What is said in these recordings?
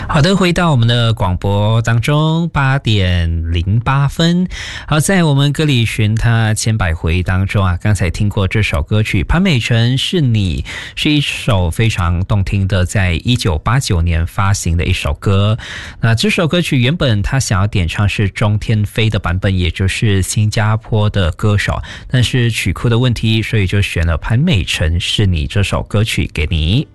好的，回到我们的广播当中，8:08。好，在我们歌里寻他千百回当中啊，刚才听过这首歌曲《潘美辰是你》，是一首非常动听的，在1989年发行的一首歌。那这首歌曲原本他想要点唱是钟天飞的版本，也就是新加坡的歌手，但是曲库的问题，所以就选了《潘美辰是你》这首歌曲给你。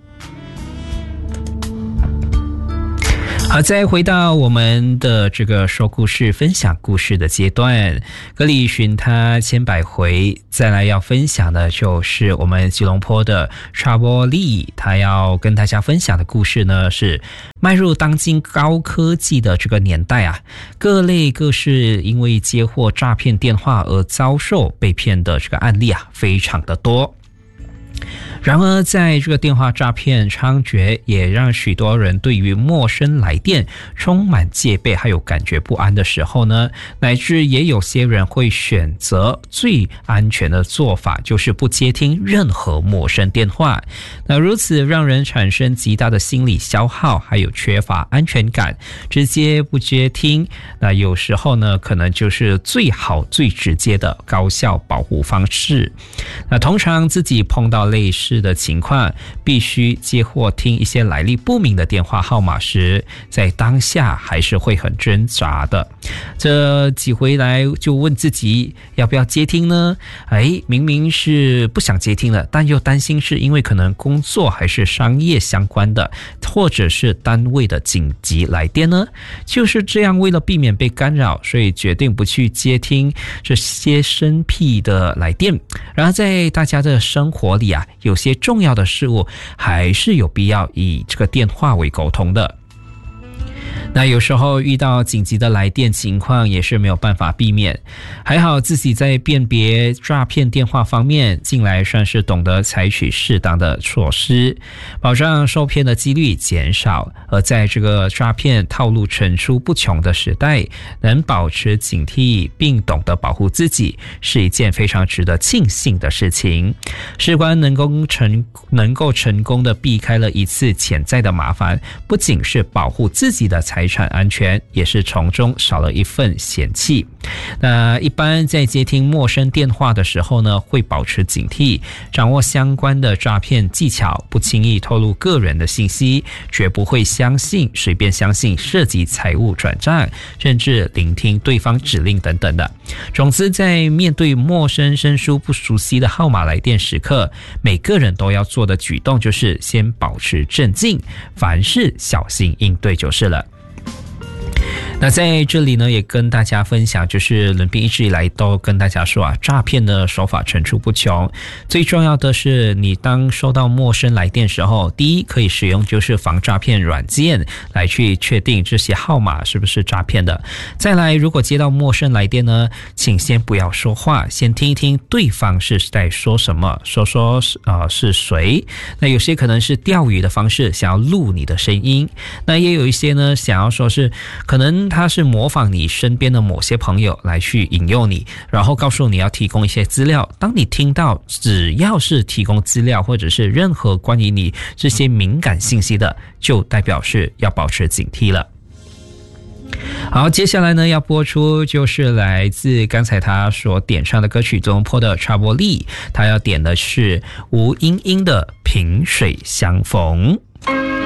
好，再回到我们的这个说故事、分享故事的阶段，歌里寻他千百回，再来要分享的就是我们吉隆坡的查波利，他要跟大家分享的故事呢，是迈入当今高科技的这个年代啊，各类各式因为接获诈骗电话而遭受被骗的这个案例啊，非常的多。然而在这个电话诈骗猖獗，也让许多人对于陌生来电充满戒备还有感觉不安的时候呢，乃至也有些人会选择最安全的做法，就是不接听任何陌生电话。那如此让人产生极大的心理消耗，还有缺乏安全感，直接不接听，那有时候呢可能就是最好最直接的高效保护方式。那通常自己碰到类似的情况，必须接或听一些来历不明的电话号码时，在当下还是会很挣扎的。这几回来就问自己要不要接听呢？明明是不想接听了，但又担心是因为可能工作还是商业相关的，或者是单位的紧急来电呢？就是这样，为了避免被干扰，所以决定不去接听这些生僻的来电。然而在大家的生活里啊，有些重要的事物还是有必要以这个电话为沟通的。那有时候遇到紧急的来电情况也是没有办法避免，还好自己在辨别诈骗电话方面近来算是懂得采取适当的措施，保障受骗的几率减少。而在这个诈骗套路层出不穷的时代，能保持警惕并懂得保护自己，是一件非常值得庆幸的事情。事关能够成功的避开了一次潜在的麻烦，不仅是保护自己的财产安全，也是从中少了一份嫌弃。那一般在接听陌生电话的时候呢，会保持警惕，掌握相关的诈骗技巧，不轻易透露个人的信息，绝不会随便相信涉及财务转账，甚至聆听对方指令等等的。总之，在面对陌生生疏不熟悉的号码来电时刻，每个人都要做的举动就是先保持镇静，凡事小心应对就是了。那在这里呢，也跟大家分享，就是伦宾一直以来都跟大家说啊，诈骗的手法层出不穷。最重要的是，你当收到陌生来电时候，第一可以使用就是防诈骗软件来去确定这些号码是不是诈骗的。再来，如果接到陌生来电呢，请先不要说话，先听一听对方是在说什么，说是谁。那有些可能是钓鱼的方式，想要录你的声音。那也有一些呢，想要说是可能他是模仿你身边的某些朋友来去引诱你，然后告诉你要提供一些资料。当你听到只要是提供资料或者是任何关于你这些敏感信息的，就代表是要保持警惕了。好，接下来呢要播出就是来自刚才他所点唱的歌曲中坡的查波利，他要点的是吴英英的萍水相逢。